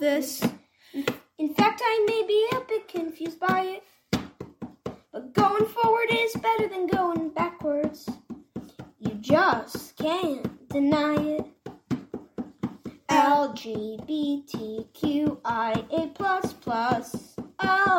this. In fact, I may be a bit confused by it. But going forward is better than going backwards. You just can't deny it. LGBTQIA++.